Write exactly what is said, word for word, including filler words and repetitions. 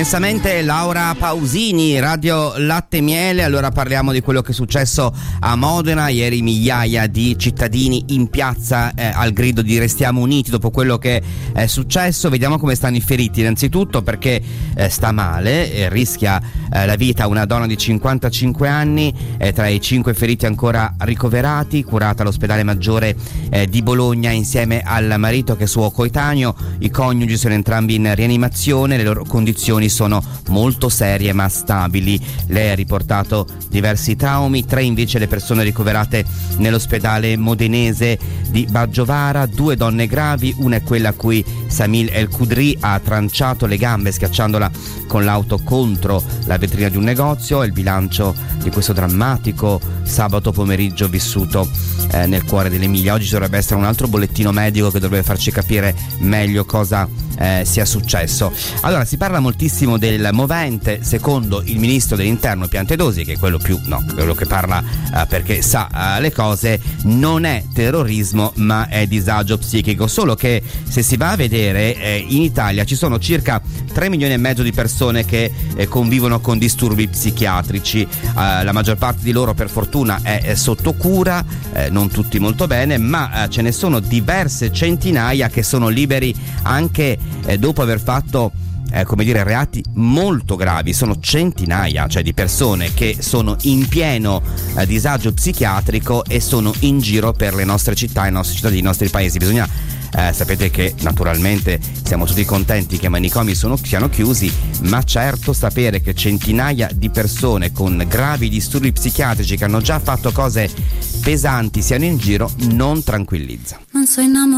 Intensamente Laura Pausini, Radio Latte Miele. Allora parliamo di quello che è successo a Modena ieri. Migliaia di cittadini in piazza eh, al grido di Restiamo Uniti dopo quello che è successo. Vediamo come stanno i feriti. Innanzitutto perché eh, sta male, eh, rischia eh, la vita una donna di cinquantacinque anni, eh, tra i cinque feriti ancora ricoverati, curata all'ospedale maggiore eh, di Bologna insieme al marito che è suo coetaneo. I coniugi sono entrambi in rianimazione, le loro condizioni sono molto serie ma stabili. Lei ha riportato diversi traumi, tre invece le persone ricoverate nell'ospedale modenese di Baggiovara, due donne gravi, una è quella a cui Samil El Kudri ha tranciato le gambe schiacciandola con l'auto contro la vetrina di un negozio. È il bilancio di questo drammatico sabato pomeriggio vissuto eh, nel cuore dell'Emilia. Oggi dovrebbe essere un altro bollettino medico che dovrebbe farci capire meglio cosa eh, sia successo. Allora, si parla moltissimo del movente. Secondo il ministro dell'interno Piantedosi, che è quello più no, quello che parla eh, perché sa eh, le cose, non è terrorismo ma è disagio psichico. Solo che se si va a vedere eh, in Italia ci sono circa tre milioni e mezzo di persone che eh, convivono con disturbi psichiatrici. Eh, la maggior parte di loro per fortuna è, è sotto cura, eh, non tutti molto bene, ma eh, ce ne sono diverse centinaia che sono liberi anche eh, dopo aver fatto Eh, come dire reati molto gravi. Sono centinaia, cioè, di persone che sono in pieno eh, disagio psichiatrico e sono in giro per le nostre città, i nostri cittadini, i nostri paesi. Bisogna eh, sapete che naturalmente siamo tutti contenti che i manicomi sono, siano chiusi, ma certo sapere che centinaia di persone con gravi disturbi psichiatrici che hanno già fatto cose pesanti siano in giro non tranquillizza. Non so innamorata